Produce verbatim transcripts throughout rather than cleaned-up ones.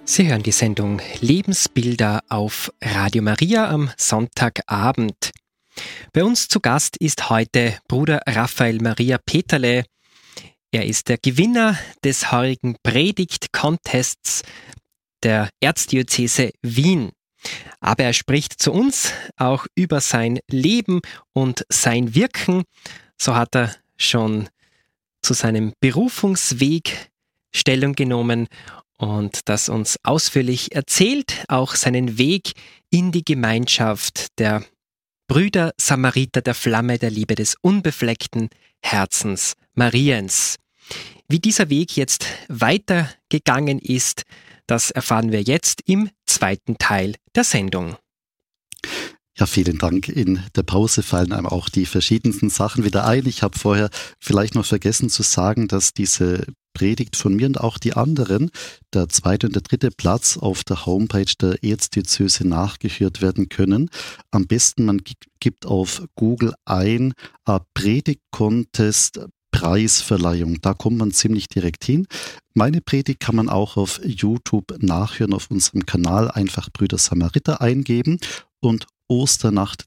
Sie hören die Sendung Lebensbilder auf Radio Maria am Sonntagabend. Bei uns zu Gast ist heute Bruder Raphael Maria Peterle. Er ist der Gewinner des heurigen Predigt-Contests der Erzdiözese Wien. Aber er spricht zu uns auch über sein Leben und sein Wirken. So hat er schon zu seinem Berufungsweg Stellung genommen und das uns ausführlich erzählt, auch seinen Weg in die Gemeinschaft der Brüder Samariter der Flamme der Liebe des unbefleckten Herzens Mariens. Wie dieser Weg jetzt weitergegangen ist, das erfahren wir jetzt im zweiten Teil der Sendung. Ja, vielen Dank. In der Pause fallen einem auch die verschiedensten Sachen wieder ein. Ich habe vorher vielleicht noch vergessen zu sagen, dass diese Predigt von mir und auch die anderen, der zweite und der dritte Platz, auf der Homepage der Erzdiözese nachgehört werden können. Am besten, man gibt auf Google ein äh, Predigt-Contest Preisverleihung. Da kommt man ziemlich direkt hin. Meine Predigt kann man auch auf YouTube nachhören, auf unserem Kanal. Einfach Brüder Samariter eingeben und Osternacht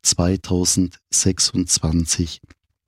zweitausendsechsundzwanzig.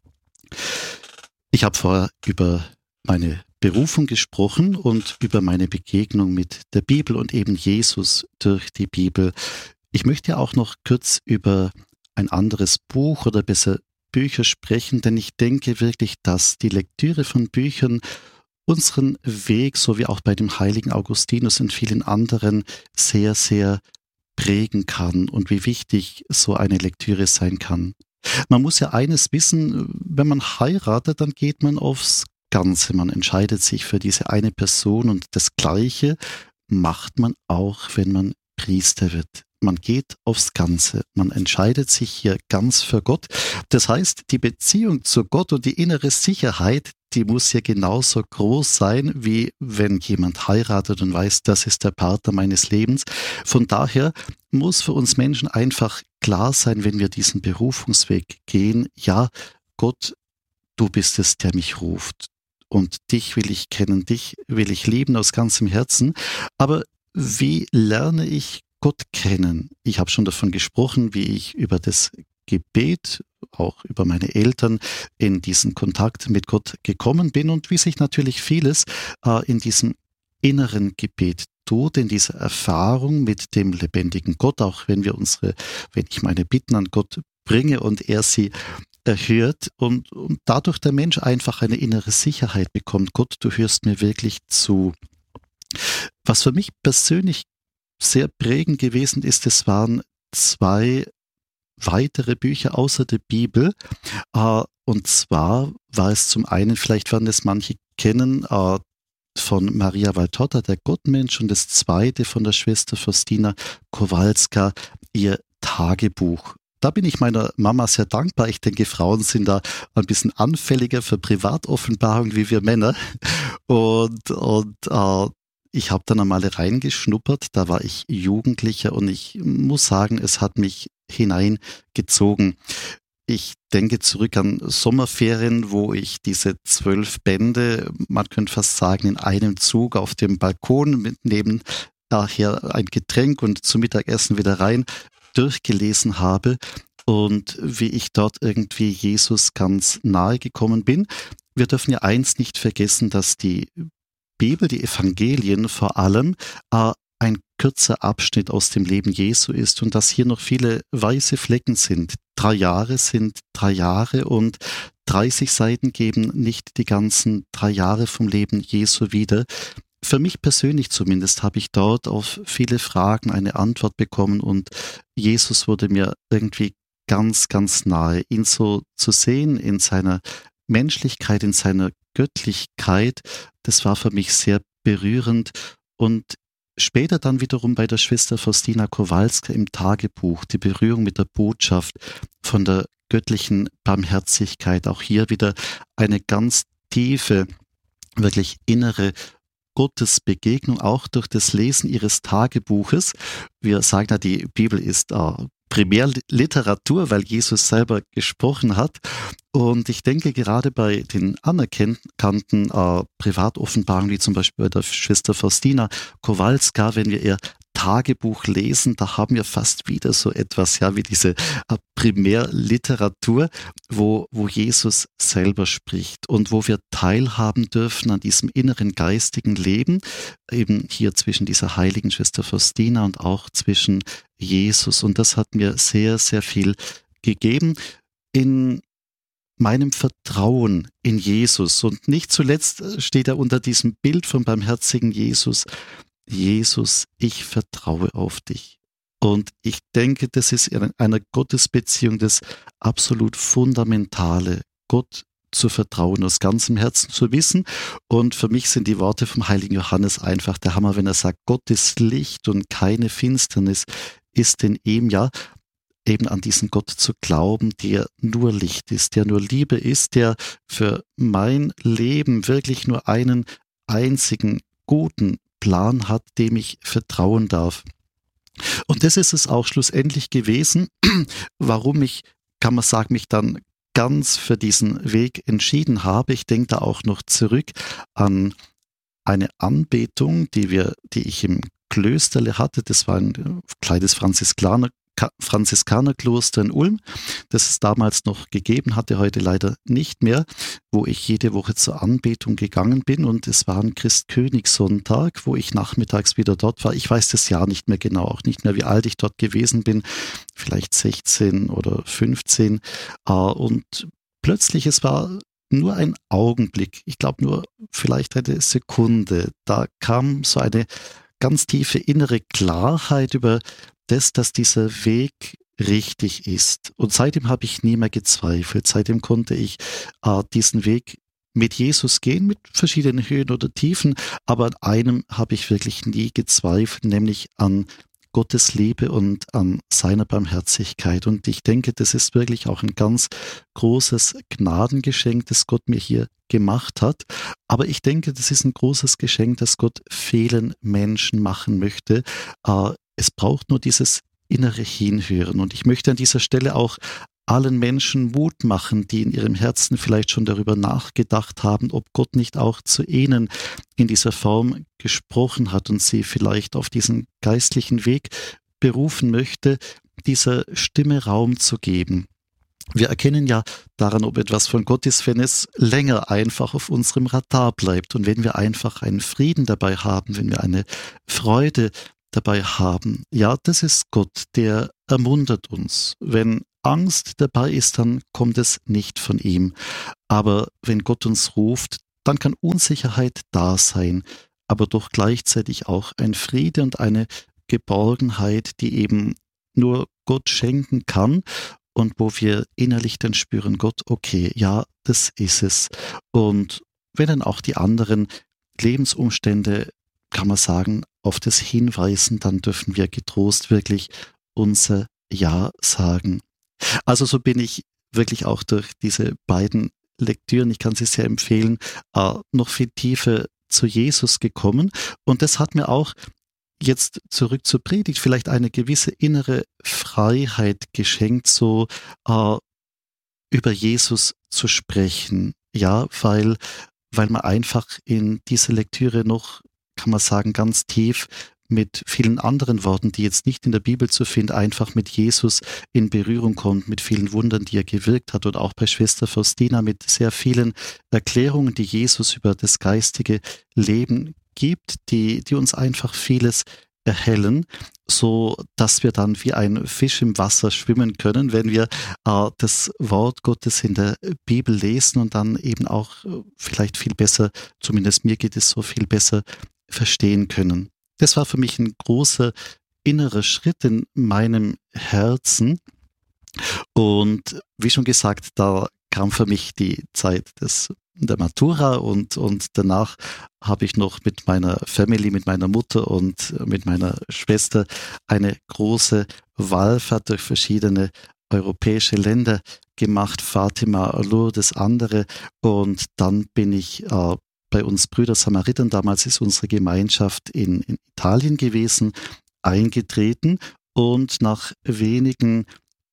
Ich habe vorher über meine Berufung gesprochen und über meine Begegnung mit der Bibel und eben Jesus durch die Bibel. Ich möchte auch noch kurz über ein anderes Buch oder besser Bücher sprechen, denn ich denke wirklich, dass die Lektüre von Büchern unseren Weg, so wie auch bei dem heiligen Augustinus und vielen anderen, sehr, sehr prägen kann und wie wichtig so eine Lektüre sein kann. Man muss ja eines wissen, wenn man heiratet, dann geht man aufs Ganze. Man entscheidet sich für diese eine Person und das Gleiche macht man auch, wenn man Priester wird. Man geht aufs Ganze. Man entscheidet sich hier ganz für Gott. Das heißt, die Beziehung zu Gott und die innere Sicherheit, die muss ja genauso groß sein, wie wenn jemand heiratet und weiß, das ist der Partner meines Lebens. Von daher muss für uns Menschen einfach klar sein, wenn wir diesen Berufungsweg gehen, ja, Gott, du bist es, der mich ruft. Und dich will ich kennen, dich will ich lieben aus ganzem Herzen. Aber wie lerne ich Gott kennen? Ich habe schon davon gesprochen, wie ich über das Gebet, auch über meine Eltern, in diesen Kontakt mit Gott gekommen bin und wie sich natürlich vieles äh, in diesem inneren Gebet tut, in dieser Erfahrung mit dem lebendigen Gott, auch wenn wir unsere, wenn ich meine Bitten an Gott bringe und er sie erhört und, und dadurch der Mensch einfach eine innere Sicherheit bekommt. Gott, du hörst mir wirklich zu. Was für mich persönlich sehr prägend gewesen ist, es waren zwei weitere Bücher außer der Bibel. Äh, und zwar war es zum einen, vielleicht werden es manche kennen, äh, von Maria Valtorta, der Gottmensch, und das zweite von der Schwester Faustina Kowalska, ihr Tagebuch. Da bin ich meiner Mama sehr dankbar. Ich denke, Frauen sind da ein bisschen anfälliger für Privatoffenbarung wie wir Männer. Und, und äh, ich habe dann einmal reingeschnuppert, da war ich Jugendlicher und ich muss sagen, es hat mich hineingezogen. Ich denke zurück an Sommerferien, wo ich diese zwölf Bände, man könnte fast sagen, in einem Zug auf dem Balkon mit neben daher ein Getränk und zum Mittagessen wieder rein durchgelesen habe und wie ich dort irgendwie Jesus ganz nahe gekommen bin. Wir dürfen ja eins nicht vergessen, dass die Bibel, die Evangelien vor allem, äh, ein kürzer Abschnitt aus dem Leben Jesu ist und dass hier noch viele weiße Flecken sind. Drei Jahre sind drei Jahre und dreißig Seiten geben nicht die ganzen drei Jahre vom Leben Jesu wieder. Für mich persönlich zumindest habe ich dort auf viele Fragen eine Antwort bekommen und Jesus wurde mir irgendwie ganz, ganz nahe. Ihn so zu sehen in seiner Menschlichkeit, in seiner Göttlichkeit, das war für mich sehr berührend und später dann wiederum bei der Schwester Faustina Kowalska im Tagebuch, die Berührung mit der Botschaft von der göttlichen Barmherzigkeit, auch hier wieder eine ganz tiefe, wirklich innere Gottesbegegnung, auch durch das Lesen ihres Tagebuches. Wir sagen ja, die Bibel ist äh, Primärliteratur, weil Jesus selber gesprochen hat. Und ich denke, gerade bei den anerkannten äh, Privatoffenbarungen, wie zum Beispiel bei der Schwester Faustina Kowalska, wenn wir ihr Tagebuch lesen, da haben wir fast wieder so etwas, ja, wie diese äh, Primärliteratur, wo, wo Jesus selber spricht und wo wir teilhaben dürfen an diesem inneren geistigen Leben, eben hier zwischen dieser heiligen Schwester Faustina und auch zwischen Jesus. Und das hat mir sehr, sehr viel gegeben in meinem Vertrauen in Jesus. Und nicht zuletzt steht er unter diesem Bild vom barmherzigen Jesus: Jesus, ich vertraue auf dich. Und ich denke, das ist in einer Gottesbeziehung das absolut Fundamentale, Gott zu vertrauen, aus ganzem Herzen zu wissen. Und für mich sind die Worte vom heiligen Johannes einfach der Hammer, wenn er sagt, Gott ist Licht und keine Finsternis ist in ihm, ja, eben an diesen Gott zu glauben, der nur Licht ist, der nur Liebe ist, der für mein Leben wirklich nur einen einzigen guten Plan hat, dem ich vertrauen darf. Und das ist es auch schlussendlich gewesen, warum ich, kann man sagen, mich dann ganz für diesen Weg entschieden habe. Ich denke da auch noch zurück an eine Anbetung, die wir, die ich im Klösterle hatte. Das war ein kleines Franziskaner Franziskanerkloster in Ulm, das es damals noch gegeben hatte, heute leider nicht mehr, wo ich jede Woche zur Anbetung gegangen bin, und es war ein Christkönigssonntag, wo ich nachmittags wieder dort war. Ich weiß das Jahr nicht mehr genau, auch nicht mehr, wie alt ich dort gewesen bin, vielleicht sechzehn oder fünfzehn, und plötzlich, es war nur ein Augenblick, ich glaube nur vielleicht eine Sekunde, da kam so eine ganz tiefe innere Klarheit über das, dass dieser Weg richtig ist. Und seitdem habe ich nie mehr gezweifelt. Seitdem konnte ich äh, diesen Weg mit Jesus gehen, mit verschiedenen Höhen oder Tiefen. Aber an einem habe ich wirklich nie gezweifelt, nämlich an Gottes Liebe und an seiner Barmherzigkeit. Und ich denke, das ist wirklich auch ein ganz großes Gnadengeschenk, das Gott mir hier gemacht hat. Aber ich denke, das ist ein großes Geschenk, das Gott vielen Menschen machen möchte. Äh, Es braucht nur dieses innere Hinhören. Und ich möchte an dieser Stelle auch allen Menschen Mut machen, die in ihrem Herzen vielleicht schon darüber nachgedacht haben, ob Gott nicht auch zu ihnen in dieser Form gesprochen hat und sie vielleicht auf diesen geistlichen Weg berufen möchte, dieser Stimme Raum zu geben. Wir erkennen ja daran, ob etwas von Gott ist, wenn es länger einfach auf unserem Radar bleibt und wenn wir einfach einen Frieden dabei haben, wenn wir eine Freude dabei haben. Ja, das ist Gott, der ermuntert uns. Wenn Angst dabei ist, dann kommt es nicht von ihm. Aber wenn Gott uns ruft, dann kann Unsicherheit da sein, aber doch gleichzeitig auch ein Friede und eine Geborgenheit, die eben nur Gott schenken kann und wo wir innerlich dann spüren, Gott, okay, ja, das ist es. Und wenn dann auch die anderen Lebensumstände, kann man sagen, auf das hinweisen, dann dürfen wir getrost wirklich unser Ja sagen. Also so bin ich wirklich auch durch diese beiden Lektüren, ich kann sie sehr empfehlen, äh, noch viel tiefer zu Jesus gekommen. Und das hat mir auch jetzt zurück zur Predigt vielleicht eine gewisse innere Freiheit geschenkt, so äh, über Jesus zu sprechen. Ja, weil, weil man einfach in dieser Lektüre noch, kann man sagen, ganz tief mit vielen anderen Worten, die jetzt nicht in der Bibel zu finden, einfach mit Jesus in Berührung kommt, mit vielen Wundern, die er gewirkt hat, und auch bei Schwester Faustina mit sehr vielen Erklärungen, die Jesus über das geistige Leben gibt, die, die uns einfach vieles erhellen, so dass wir dann wie ein Fisch im Wasser schwimmen können, wenn wir äh, das Wort Gottes in der Bibel lesen und dann eben auch äh, vielleicht viel besser, zumindest mir geht es so, viel besser verstehen können. Das war für mich ein großer innerer Schritt in meinem Herzen. Und wie schon gesagt, da kam für mich die Zeit des, der Matura und, und danach habe ich noch mit meiner Family, mit meiner Mutter und mit meiner Schwester eine große Wallfahrt durch verschiedene europäische Länder gemacht, Fatima, Lourdes, andere, und dann bin ich äh, bei uns Brüder Samaritern, damals ist unsere Gemeinschaft in, in Italien gewesen, eingetreten, und nach wenigen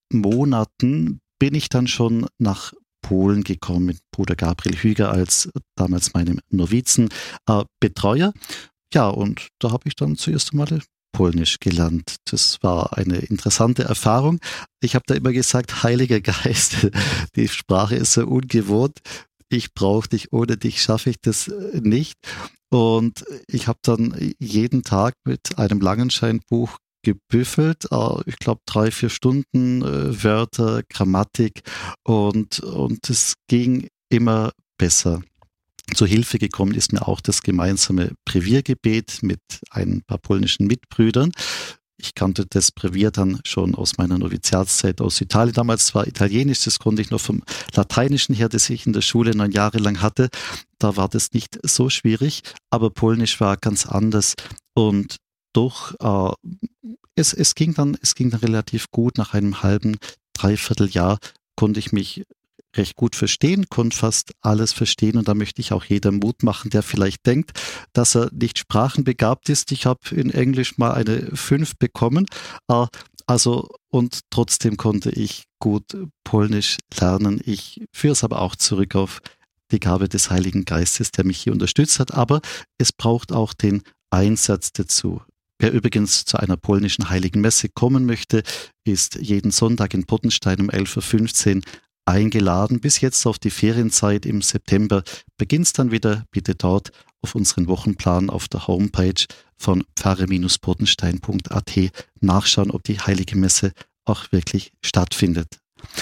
Monaten bin ich dann schon nach Polen gekommen mit Bruder Gabriel Hüger als damals meinem Novizenbetreuer. Ja, und da habe ich dann zuerst einmal Polnisch gelernt. Das war eine interessante Erfahrung. Ich habe da immer gesagt, Heiliger Geist, die Sprache ist so ungewohnt. Ich brauche dich, ohne dich schaffe ich das nicht. Und ich habe dann jeden Tag mit einem Langenscheinbuch gebüffelt. Ich glaube, drei, vier Stunden, Wörter, Grammatik und, und es ging immer besser. Zur Hilfe gekommen ist mir auch das gemeinsame Breviergebet mit ein paar polnischen Mitbrüdern. Ich kannte das Brevier dann schon aus meiner Noviziatszeit aus Italien. Damals war Italienisch, das konnte ich noch vom Lateinischen her, das ich in der Schule neun Jahre lang hatte. Da war das nicht so schwierig, aber Polnisch war ganz anders. Und doch, äh, es, es ging dann, es ging dann relativ gut. Nach einem halben, dreiviertel Jahr konnte ich mich recht gut verstehen, konnte fast alles verstehen und da möchte ich auch jedem Mut machen, der vielleicht denkt, dass er nicht sprachenbegabt ist. Ich habe in Englisch mal eine fünf bekommen, äh, also und trotzdem konnte ich gut Polnisch lernen. Ich führe es aber auch zurück auf die Gabe des Heiligen Geistes, der mich hier unterstützt hat, aber es braucht auch den Einsatz dazu. Wer übrigens zu einer polnischen Heiligen Messe kommen möchte, ist jeden Sonntag in Pottenstein um elf Uhr fünfzehn eingeladen. Bis jetzt auf die Ferienzeit im September beginnt es dann wieder. Bitte dort auf unseren Wochenplan auf der Homepage von pfarre Bindestrich pottenstein Punkt a t nachschauen, ob die Heilige Messe auch wirklich stattfindet.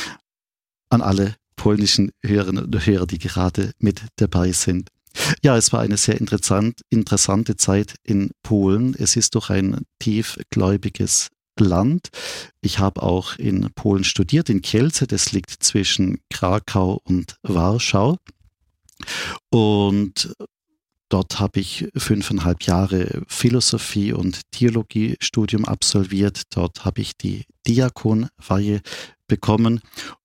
An alle polnischen Hörerinnen und Hörer, die gerade mit dabei sind. Ja, es war eine sehr interessant, interessante Zeit in Polen. Es ist doch ein tiefgläubiges Land. Ich habe auch in Polen studiert, in Kielce, das liegt zwischen Krakau und Warschau. Und dort habe ich fünfeinhalb Jahre Philosophie und Theologiestudium absolviert. Dort habe ich die Diakonweihe bekommen.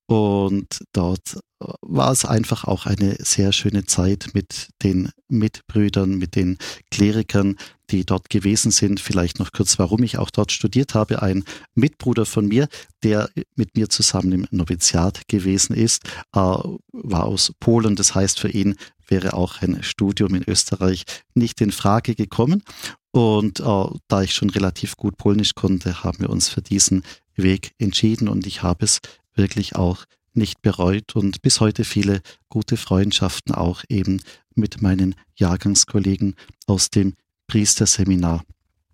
Und dort war es einfach auch eine sehr schöne Zeit mit den Mitbrüdern, mit den Klerikern, die dort gewesen sind. Vielleicht noch kurz, warum ich auch dort studiert habe. Ein Mitbruder von mir, der mit mir zusammen im Noviziat gewesen ist, äh, war aus Polen. Das heißt, für ihn wäre auch ein Studium in Österreich nicht in Frage gekommen. Und äh, da ich schon relativ gut Polnisch konnte, haben wir uns für diesen Weg entschieden und ich habe es wirklich auch nicht bereut und bis heute viele gute Freundschaften auch eben mit meinen Jahrgangskollegen aus dem Priesterseminar.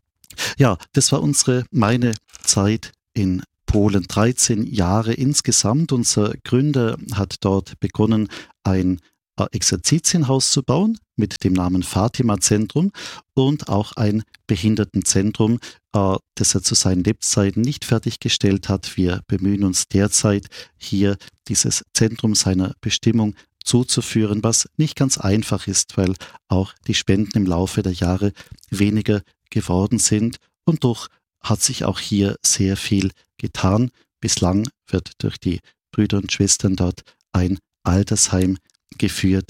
Ja, das war unsere, meine Zeit in Polen. dreizehn Jahre insgesamt. Unser Gründer hat dort begonnen, ein Exerzitienhaus zu bauen mit dem Namen Fatima-Zentrum und auch ein Behindertenzentrum, äh, das er zu seinen Lebzeiten nicht fertiggestellt hat. Wir bemühen uns derzeit, hier dieses Zentrum seiner Bestimmung zuzuführen, was nicht ganz einfach ist, weil auch die Spenden im Laufe der Jahre weniger geworden sind. Und doch hat sich auch hier sehr viel getan. Bislang wird durch die Brüder und Schwestern dort ein Altersheim geführt.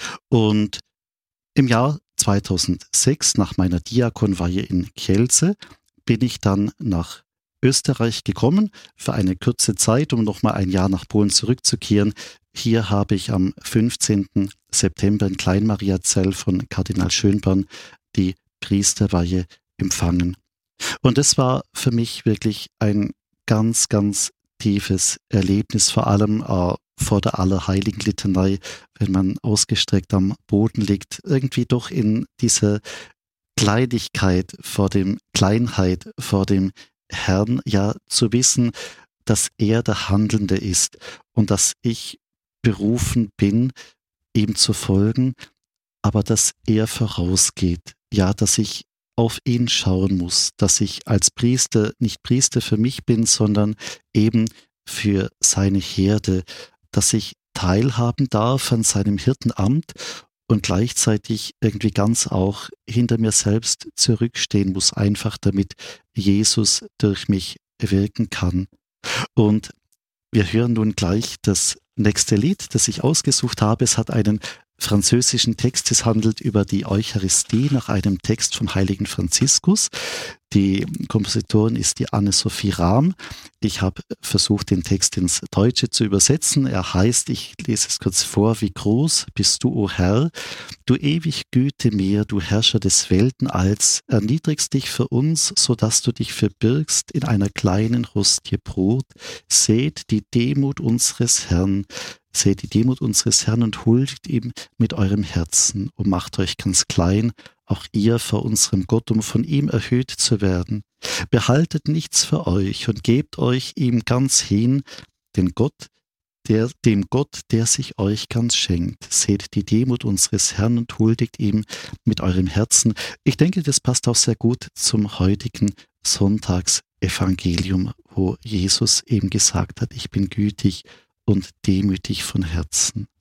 Und im Jahr zweitausendsechs, nach meiner Diakonweihe in Kielce, bin ich dann nach Österreich gekommen für eine kurze Zeit, um nochmal ein Jahr nach Polen zurückzukehren. Hier habe ich am fünfzehnten September in Kleinmariazell von Kardinal Schönborn die Priesterweihe empfangen. Und es war für mich wirklich ein ganz, ganz tiefes Erlebnis, vor allem äh, vor der Allerheiligenlitanei, wenn man ausgestreckt am Boden liegt, irgendwie doch in dieser Kleinigkeit vor dem Kleinheit vor dem Herrn, ja zu wissen, dass er der Handelnde ist und dass ich berufen bin, ihm zu folgen, aber dass er vorausgeht, ja, dass ich auf ihn schauen muss, dass ich als Priester nicht Priester für mich bin, sondern eben für seine Herde, dass ich teilhaben darf an seinem Hirtenamt und gleichzeitig irgendwie ganz auch hinter mir selbst zurückstehen muss, einfach damit Jesus durch mich wirken kann. Und wir hören nun gleich das nächste Lied, das ich ausgesucht habe. Es hat einen französischen Text, es handelt über die Eucharistie nach einem Text vom heiligen Franziskus. Die Kompositorin ist die Anne-Sophie Rahm. Ich habe versucht, den Text ins Deutsche zu übersetzen. Er heißt, ich lese es kurz vor: Wie groß bist du, o Herr, du ewig Güte mir, du Herrscher des Weltenalls, erniedrigst dich für uns, so dass du dich verbirgst in einer kleinen Hostie Brot. Seht die Demut unseres Herrn, seht die Demut unseres Herrn und huldigt ihm mit eurem Herzen und macht euch ganz klein, auch ihr vor unserem Gott, um von ihm erhöht zu werden. Behaltet nichts für euch und gebt euch ihm ganz hin, den Gott, der, dem Gott, der sich euch ganz schenkt. Seht die Demut unseres Herrn und huldigt ihm mit eurem Herzen. Ich denke, das passt auch sehr gut zum heutigen Sonntagsevangelium, wo Jesus eben gesagt hat, ich bin gütig und demütig von Herzen.